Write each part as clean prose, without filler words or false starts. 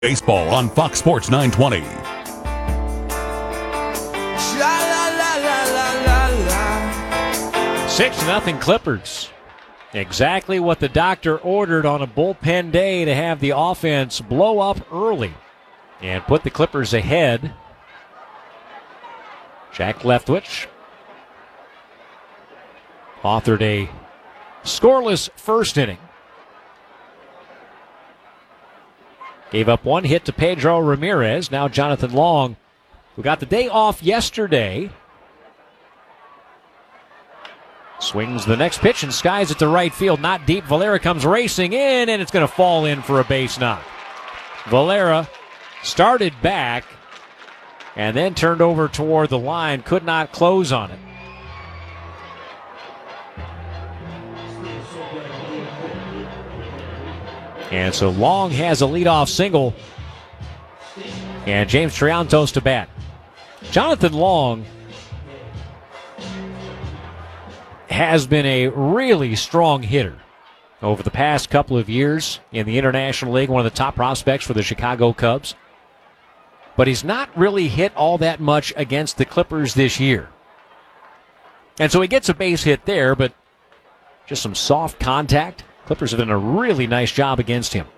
Baseball on Fox Sports 920. Six to nothing Clippers. Exactly what the doctor ordered on a bullpen day, to have the offense blow up early and put the Clippers ahead. Jack Leftwich authored a scoreless first inning. Gave up one hit to Pedro Ramirez. Now Jonathan Long, who got the day off yesterday, swings the next pitch and skies it to right field. Not deep. Valera comes racing in, and it's going to fall in for a base knock. Valera started back and then turned over toward the line. Could not close on it. And so Long has a leadoff single. And James Triantos to bat. Jonathan Long has been a really strong hitter over the past couple of years in the International League, one of the top prospects for the Chicago Cubs. But he's not really hit all that much against the Clippers this year. And so he gets a base hit there, but just some soft contact. Clippers have done a really nice job against him.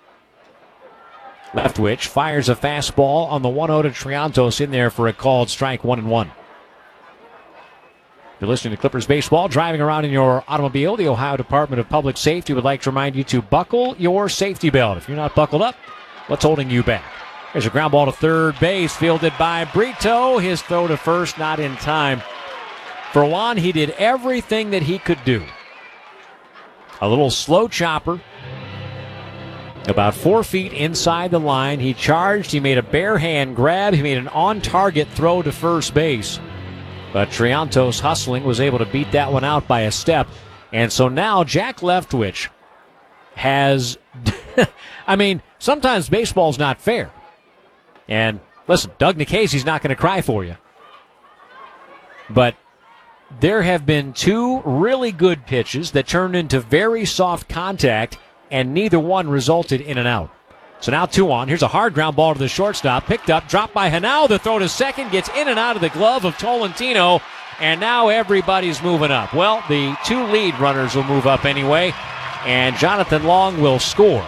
Leftwich fires a fastball on the 1-0 to Triantos, in there for a called strike, 1-1. You're listening to Clippers Baseball. Driving around in your automobile, the Ohio Department of Public Safety would like to remind you to buckle your safety belt. If you're not buckled up, what's holding you back? There's a ground ball to third base, fielded by Brito. His throw to first, not in time. For Juan, he did everything that he could do. A little slow chopper, about 4 feet inside the line. He charged, he made a bare hand grab, he made an on-target throw to first base. But Triantos, hustling, was able to beat that one out by a step. And so now Jack Leftwich has, I mean, sometimes baseball's not fair. And listen, Doug Nikhazy's not going to cry for you. But there have been two really good pitches that turned into very soft contact, and neither one resulted in an out. So now 2 on. Here's a hard ground ball to the shortstop. Picked up, dropped by Henao. The throw to second gets in and out of the glove of Tolentino, and now everybody's moving up. Well, the two lead runners will move up anyway, and Jonathan Long will score.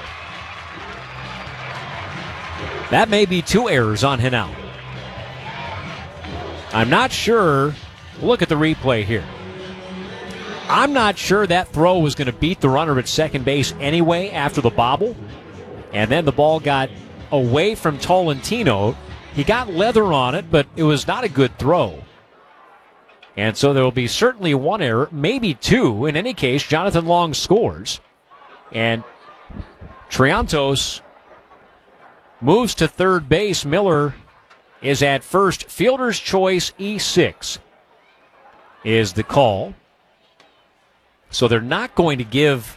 That may be 2 errors on Henao. I'm not sure. Look at the replay here. I'm not sure that throw was going to beat the runner at second base anyway after the bobble. And then the ball got away from Tolentino. He got leather on it, but it was not a good throw. And so there will be certainly 1 error, maybe 2. In any case, Jonathan Long scores. And Triantos moves to third base. Miller is at first. Fielder's choice, E6 is the call. So they're not going to give.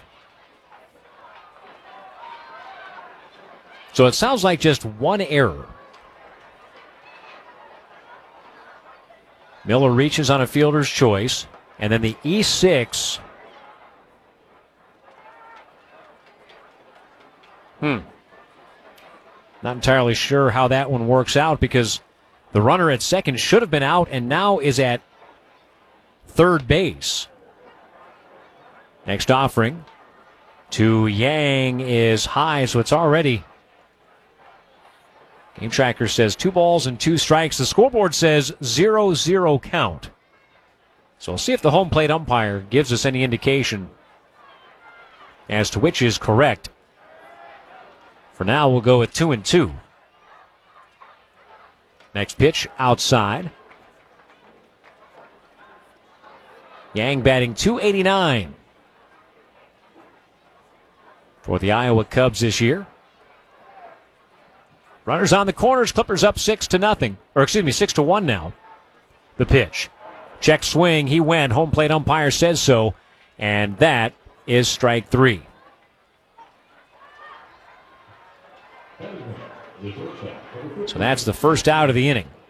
So it sounds like just 1 error. Miller reaches on a fielder's choice, and then the E6. Not entirely sure how that one works out, because the runner at second should have been out and now is at third base. Next offering to Yang is high, so it's already. Game tracker says 2 balls and 2 strikes. The scoreboard says 0-0 count. So we'll see if the home plate umpire gives us any indication as to which is correct. For now, we'll go with 2-2. Next pitch outside. Yang batting .289 for the Iowa Cubs this year. Runners on the corners. Clippers up 6-0. Or 6-1 now. The pitch. Check swing. He went. Home plate umpire says so. And that is strike 3. So that's the first out of the inning.